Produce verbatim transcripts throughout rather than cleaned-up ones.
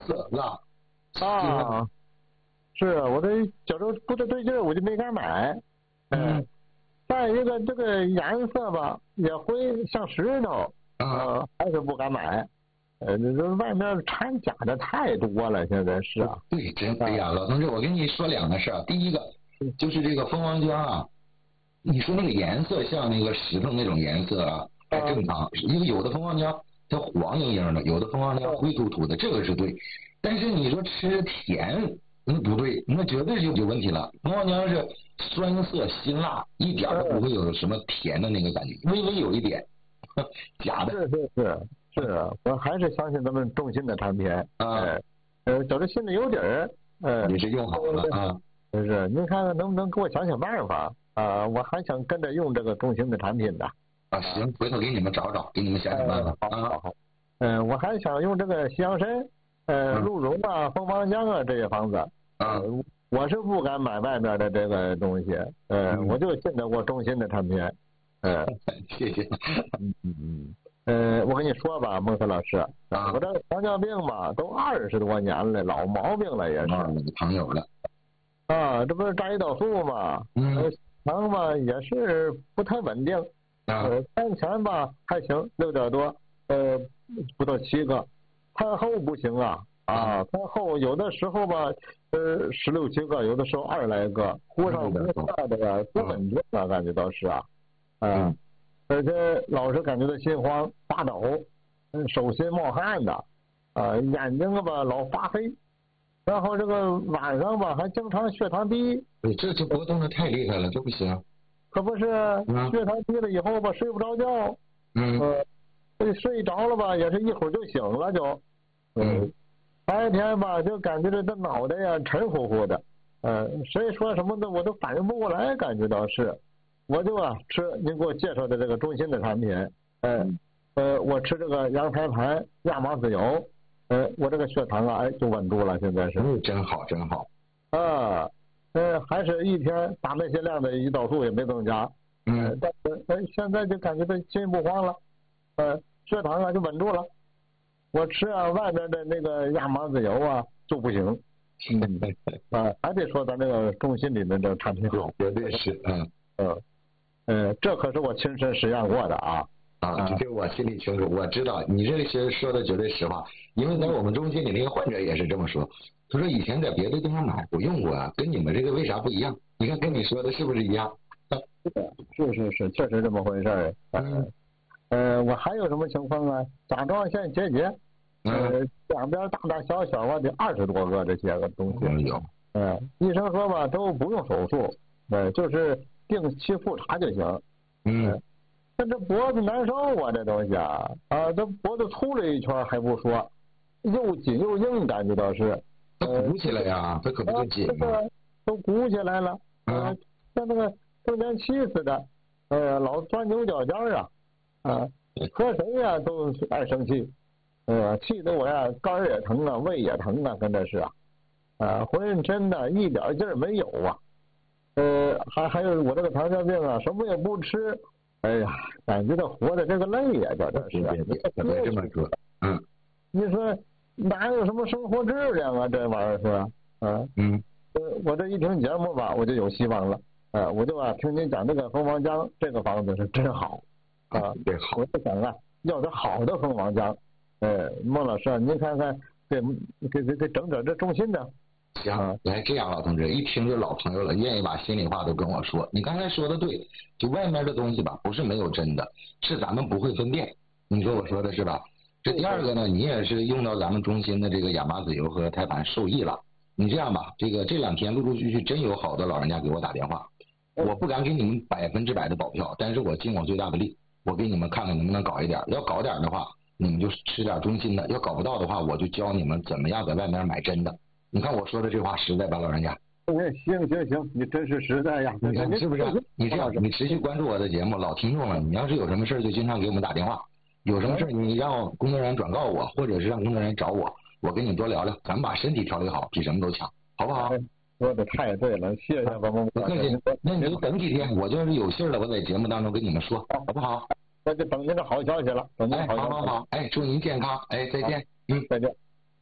色是吧？ 啊，是我这觉着不太对劲儿，我就没敢买。 嗯。 再一个，这个颜色吧也会像石头，呃，还是不敢买。呃，这这外面掺假的太多了，现在是啊。 对，真哎呀，老同志，我跟你说两个事儿。第一个就是这个蜂王浆啊，你说那个颜色像那个石头那种颜色啊，还正常，因为有的蜂王浆它黄莹莹的，有的蜂王浆灰突突的，这个是对。但是你说吃甜，那不对，那绝对就有问题了。蜂王浆是酸涩辛辣，一点都不会有什么甜的那个感觉，微微有一点假的。 是是是是，我还是相信咱们中心的产品。 啊， 呃，觉着心里有底儿。呃， 你是用好了啊。 是是，您看看能不能给我想想办法啊？我还想跟着用这个中心的产品的。 啊，行，回头给你们找找，给你们想想办法。 好好好。嗯，我还想用这个西洋参、呃鹿茸啊、蜂王浆啊这些方子。 啊， 我是不敢买外面的这个东西，呃，我就信得过中心的产品。呃， 谢谢。 嗯嗯嗯。呃，我跟你说吧，孟森老师，我这糖尿病嘛，都二十多年了，老毛病了也是。 糖友了。 啊，这不是扎胰岛素嘛？嗯。糖吧也是不太稳定。呃，餐前吧还行，六点多，呃，不到七个，餐后不行啊啊，餐后有的时候吧，呃，十六七个，有的时候二十来个，忽上忽下的呀，不稳定啊，感觉到是啊，啊，而且老是感觉到心慌、发抖，手心冒汗的，啊，眼睛吧老发黑，然后这个晚上吧还经常血糖低。 你这就波动的太厉害了，这不行。 可不是，血糖低了以后吧，睡不着觉。 嗯。 呃，睡着了吧，也是一会儿就醒了就。嗯。白天吧，就感觉这这脑袋呀沉乎乎的。呃，谁说什么的我都反应不过来，感觉到是。我就啊吃您给我介绍的这个中心的产品，呃呃，我吃这个羊胎盘、亚麻籽油，呃，我这个血糖啊，哎，就稳住了，现在是。 嗯，真好，真好。 啊。呃，还是一天打那些量的胰岛素也没增加。 嗯。 但是呃，现在就感觉到心不慌了，呃，血糖啊就稳住了。我吃啊外面的那个亚麻籽油啊就不行。嗯。啊，还得说咱这个中心里面这个产品好。 绝对是。嗯。 呃，呃，这可是我亲身实验过的啊。 啊，这个我心里清楚，我知道你这些说的绝对实话，因为在我们中心里那个患者也是这么说。他说以前在别的地方买我用过啊，跟你们这个为啥不一样？你看跟你说的是不是一样？ 是是是，确实这么回事儿。 嗯。 呃，我还有什么情况啊？甲状腺结节，呃，两边大大小小啊，得二十多个这些个东西。 有。 呃，医生说吧，都不用手术，呃，就是定期复查就行。 嗯。 但这脖子难受啊，这东西啊，啊，这脖子粗了一圈还不说，又紧又硬，感觉到是。 它鼓起来呀，它可不就紧吗？ 都鼓起来了，呃，像那个更年期似的，呃，老钻牛角尖儿啊，啊，和谁呀都爱生气，呃，气得我呀肝儿也疼啊，胃也疼啊，跟这是啊，啊，浑身呢一点劲儿没有啊，呃，还还有我这个糖尿病啊，什么也不吃，哎呀，感觉到活的这个累呀，这这是， 怎么这么说？嗯， 你说哪有什么生活质量啊？这玩意儿是吧？啊， 嗯， 呃，我这一听节目吧，我就有希望了，啊，我就啊听您讲这个蜂王浆，这个房子是真好，啊， 对，好， 我就想啊，要点好的蜂王浆，呃，孟老师，您看看给给给给整点这中心的。 行，来这样，老同志，一听就老朋友了，愿意把心里话都跟我说。你刚才说的对，就外面的东西吧，不是没有真的，是咱们不会分辨。你说我说的是吧？这第二个呢，你也是用到咱们中心的这个亚麻籽油和胎盘受益了。你这样吧，这个这两天陆陆续续真有好多老人家给我打电话，我不敢给你们百分之百的保票，但是我尽我最大的力，我给你们看看能不能搞一点。要搞点的话，你们就吃点中心的；要搞不到的话，我就教你们怎么样在外面买真的。你看我说的这话实在吧，老人家？ 行行行，你真是实在呀！ 你看是不是？你这样，你持续关注我的节目，老听众了。你要是有什么事就经常给我们打电话。有什么事你让工作人员转告我，或者是让工作人员找我，我跟你多聊聊，咱们把身体调理好，比什么都强，好不好？ 说的太对了，谢谢王梦。 不客气，那你就等几天，我就是有信了，我在节目当中跟你们说，好不好？ 那就等您的好消息了，等您好消息。 好好好，哎，祝您健康，哎，再见，嗯， 再见。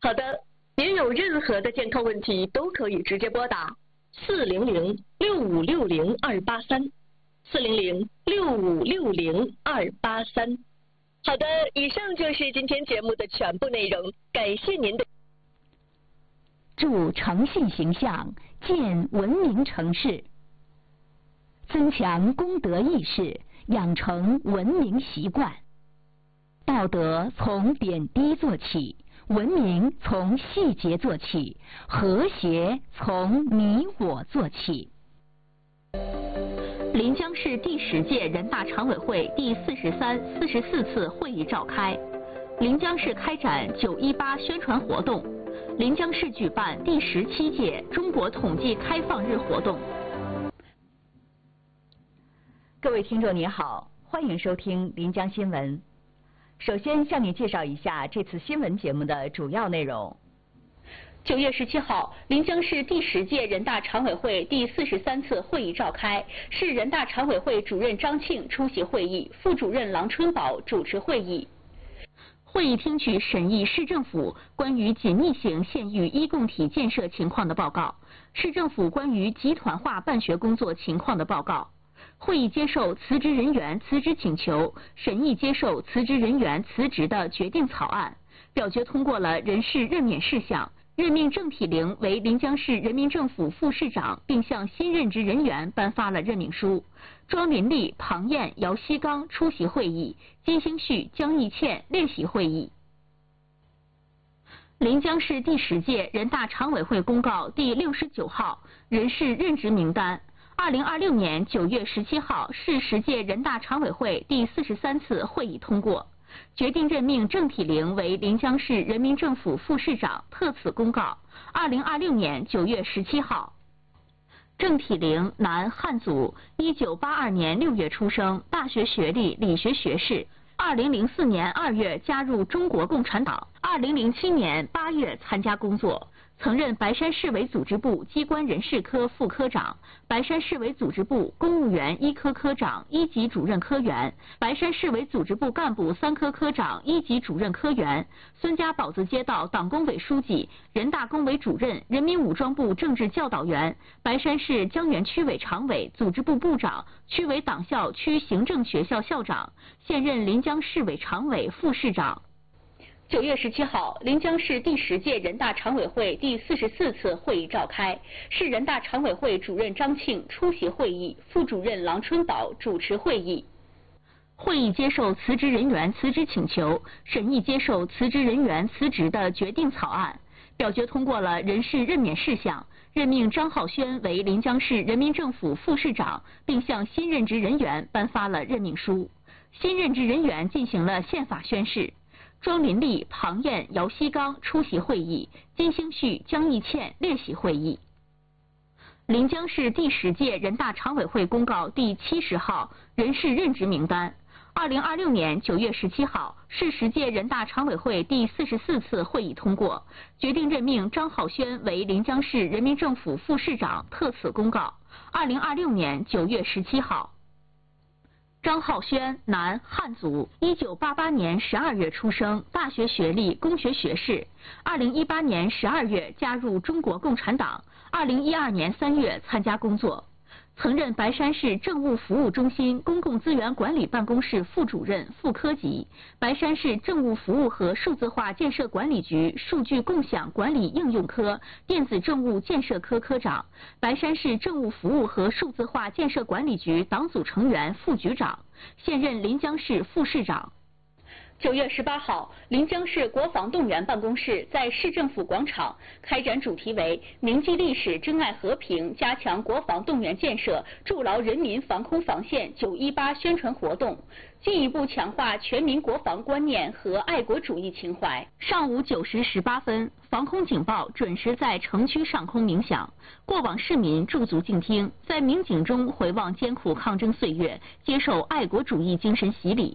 好的，您有任何的健康问题都可以直接拨打四零零六五六零二八三，四零零六五六零二八三。好的，以上就是今天节目的全部内容，感谢您的。 助诚信形象，建文明城市，增强公德意识，养成文明习惯。道德从点滴做起，文明从细节做起，和谐从你我做起。 临江市第十届人大常委会第四十三、四十四次会议召开，临江市开展九一八宣传活动，临江市举办第十七届中国统计开放日活动。 各位听众您好，欢迎收听临江新闻。首先向你介绍一下这次新闻节目的主要内容。 九月十七号，临江市第十届人大常委会第四十三次会议召开，市人大常委会主任张庆出席会议，副主任郎春宝主持会议。会议听取审议市政府关于紧密型县域一共体建设情况的报告，市政府关于集团化办学工作情况的报告。会议接受辞职人员辞职请求，审议接受辞职人员辞职的决定草案，表决通过了人事任免事项，任命郑体玲为临江市人民政府副市长，并向新任职人员颁发了任命书。庄林丽、庞燕、姚锡刚出席会议，金星旭、江义倩列席会议。临江市第十届人大常委会公告第六十九号人事任职名单。二零二六年九月十七号，市十届人大常委会第四十三次会议通过，决定任命郑体玲为临江市人民政府副市长，特此公告。二零二六年九月十七号，郑体玲，男，汉族，一九八二年六月出生，大学学历，理学学士。二零零四年二月加入中国共产党，二零零七年八月参加工作。曾任白山市委组织部机关人事科副科长、白山市委组织部公务员一科科长、一级主任科员、白山市委组织部干部三科科长、一级主任科员，孙家堡子街道党工委书记、人大工委主任、人民武装部政治教导员，白山市江源区委常委、组织部部长、区委党校区行政学校校长，现任临江市委常委、副市长。九月十七号，临江市第十届人大常委会第四十四次会议召开，市人大常委会主任张庆出席会议，副主任郎春宝主持会议。会议接受辞职人员辞职请求，审议接受辞职人员辞职的决定草案，表决通过了人事任免事项，任命张浩轩为临江市人民政府副市长，并向新任职人员颁发了任命书。新任职人员进行了宪法宣誓。庄林丽、庞燕、姚锡刚出席会议，金星旭、江义倩列席会议。临江市第十届人大常委会公告第七十号人事任职名单。二零二六年九月十七号，市十届人大常委会第四十四次会议通过，决定任命张浩轩为临江市人民政府副市长，特此公告。二零二六年九月十七号。张浩轩，男，汉族，一九八八年十二月出生，大学学历，工学学士。二零一八年十二月加入中国共产党，二零一二年三月参加工作。曾任白山市政务服务中心公共资源管理办公室副主任、副科级，白山市政务服务和数字化建设管理局数据共享管理应用科电子政务建设科科长，白山市政务服务和数字化建设管理局党组成员、副局长，现任临江市副市长。九月十八号，临江市国防动员办公室在市政府广场开展主题为“铭记历史，珍爱和平，加强国防动员建设，筑牢人民防空防线”九一八宣传活动，进一步强化全民国防观念和爱国主义情怀。上午九时十八分，防空警报准时在城区上空鸣响，过往市民驻足静听，在鸣警中回望艰苦抗争岁月，接受爱国主义精神洗礼。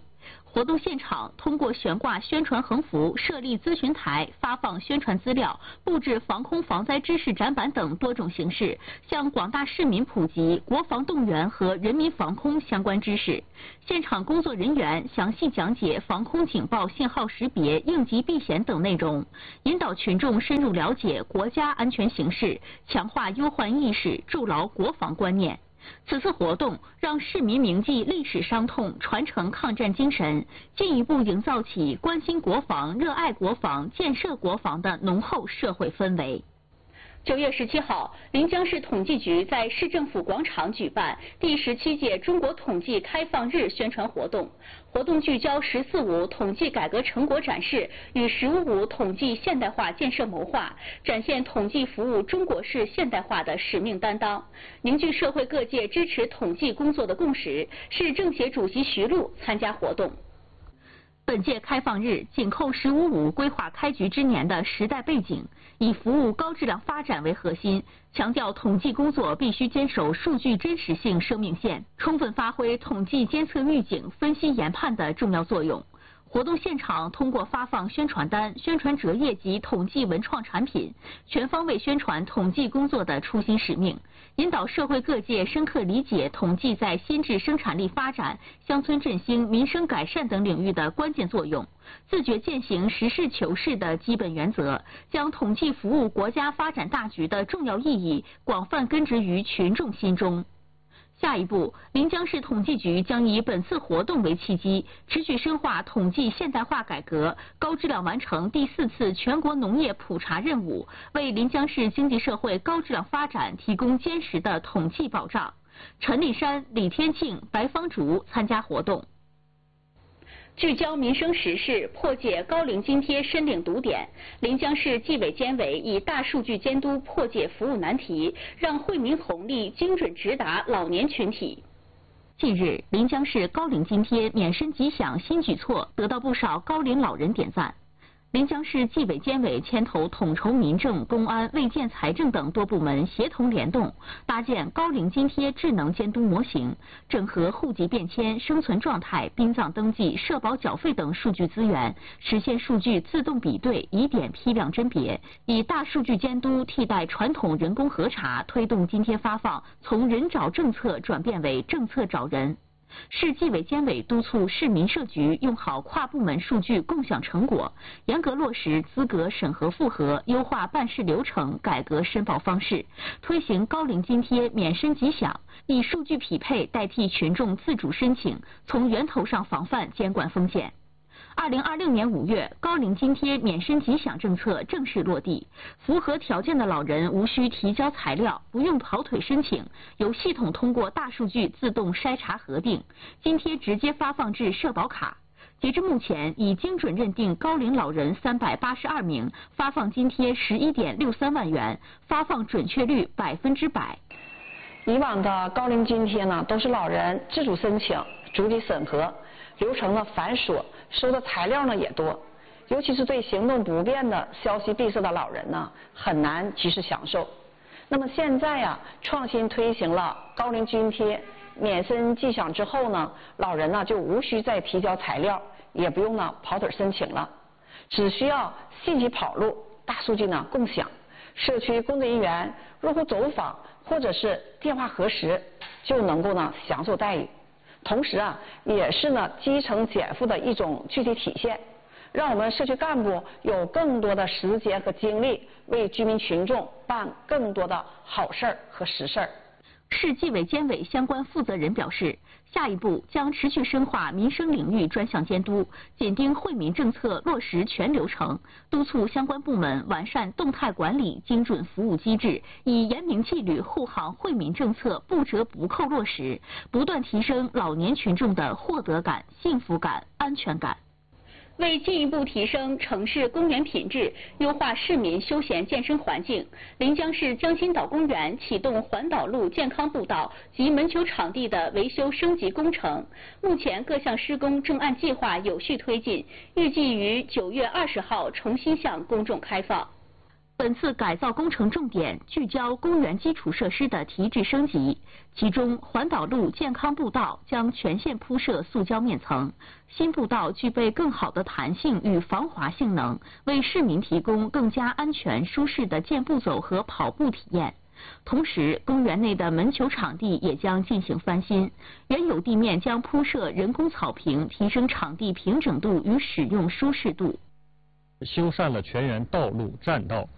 活动现场通过悬挂宣传横幅、设立咨询台、发放宣传资料、布置防空防灾知识展板等多种形式，向广大市民普及国防动员和人民防空相关知识。现场工作人员详细讲解防空警报信号识别、应急避险等内容，引导群众深入了解国家安全形势，强化忧患意识，筑牢国防观念。此次活动让市民铭记历史伤痛，传承抗战精神，进一步营造起关心国防、热爱国防、建设国防的浓厚社会氛围。九月十七号，临江市统计局在市政府广场举办第十七届中国统计开放日宣传活动。活动聚焦“十四五”统计改革成果展示与“十五五”统计现代化建设谋划，展现统计服务中国式现代化的使命担当，凝聚社会各界支持统计工作的共识。市政协主席徐璐参加活动。本届开放日紧扣“十五五”规划开局之年的时代背景，以服务高质量发展为核心，强调统计工作必须坚守数据真实性生命线，充分发挥统计监测预警、分析研判的重要作用。活动现场通过发放宣传单、宣传折页及统计文创产品，全方位宣传统计工作的初心使命，引导社会各界深刻理解统计在新质生产力发展、乡村振兴、民生改善等领域的关键作用，自觉践行实事求是的基本原则，将统计服务国家发展大局的重要意义广泛根植于群众心中。下一步，临江市统计局将以本次活动为契机，持续深化统计现代化改革，高质量完成第四次全国农业普查任务，为临江市经济社会高质量发展提供坚实的统计保障。陈立山、李天庆、白方竹参加活动。聚焦民生时事，破解高龄津贴申领堵点。临江市纪委监委以大数据监督破解服务难题，让惠民红利精准直达老年群体。近日，临江市高龄津贴免申吉享新举措得到不少高龄老人点赞。临江市纪委监委牵头统筹民政、公安、卫健、财政等多部门协同联动，搭建高龄津贴智能监督模型，整合户籍变迁、生存状态、殡葬登记、社保缴费等数据资源，实现数据自动比对、疑点批量甄别，以大数据监督替代传统人工核查，推动津贴发放从人找政策转变为政策找人。市纪委监委督促市民社局用好跨部门数据共享成果，严格落实资格审核复核，优化办事流程，改革申报方式，推行高龄津贴免申吉享，以数据匹配代替群众自主申请，从源头上防范监管风险。二零二六年五月，高龄津贴免申吉享政策正式落地，符合条件的老人无需提交材料，不用跑腿申请，由系统通过大数据自动筛查核定，津贴直接发放至社保卡。截至目前，已精准认定高龄老人三百八十二名，发放津贴十一点六三万元，发放准确率百分之百。 以往的高龄津贴呢，都是老人自主申请、逐级审核，流程呢繁琐，收的材料呢也多，尤其是对行动不便的、消息闭塞的老人呢，很难及时享受。那么现在呀、啊，创新推行了高龄津贴免申吉享之后呢，老人呢就无需再提交材料，也不用呢跑腿申请了，只需要信息跑路、大数据呢共享，社区工作人员入户走访或者是电话核实，就能够呢享受待遇。同时啊，也是呢基层减负的一种具体体现，让我们社区干部有更多的时间和精力为居民群众办更多的好事儿和实事儿。 市纪委监委相关负责人表示，下一步将持续深化民生领域专项监督，紧盯惠民政策落实全流程，督促相关部门完善动态管理、精准服务机制，以严明纪律护航惠民政策不折不扣落实，不断提升老年群众的获得感、幸福感、安全感。为进一步提升城市公园品质，优化市民休闲健身环境，临江市江心岛公园启动环岛路健康步道及门球场地的维修升级工程。目前各项施工正按计划有序推进，预计于九月二十号重新向公众开放。 本次改造工程重点聚焦公园基础设施的提质升级，其中环岛路健康步道将全线铺设塑胶面层，新步道具备更好的弹性与防滑性能，为市民提供更加安全舒适的健步走和跑步体验。同时，公园内的门球场地也将进行翻新，原有地面将铺设人工草坪，提升场地平整度与使用舒适度。 修缮了全员道路、栈道，